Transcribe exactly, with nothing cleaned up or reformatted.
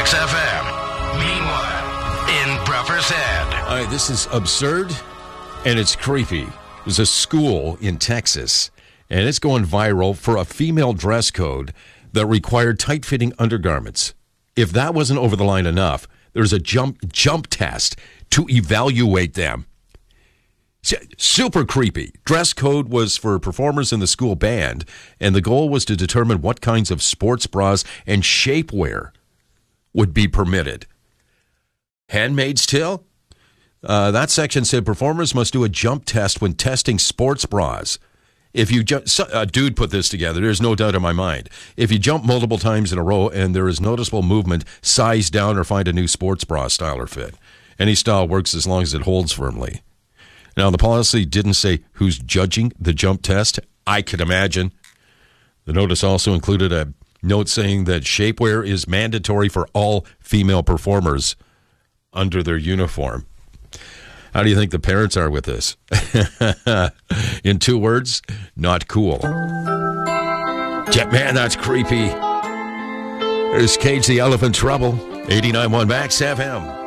X F M. Meanwhile, in Breakfast Head. All right, this is absurd, and it's creepy. There's a school in Texas, and it's going viral for a female dress code that required tight-fitting undergarments. If that wasn't over the line enough, there's a jump jump test to evaluate them. Super creepy. Dress code was for performers in the school band, and the goal was to determine what kinds of sports bras and shapewear would be permitted. Handmade still? Uh, that section said performers must do a jump test when testing sports bras. If you ju- a dude put this together, there's no doubt in my mind. If you jump multiple times in a row and there is noticeable movement, size down or find a new sports bra style or fit. Any style works as long as it holds firmly. Now, the policy didn't say who's judging the jump test. I could imagine. The notice also included a note saying that shapewear is mandatory for all female performers under their uniform. How do you think the parents are with this? In two words, not cool. Man, that's creepy. There's Cage the Elephant Trouble. eighty-nine point one Max F M.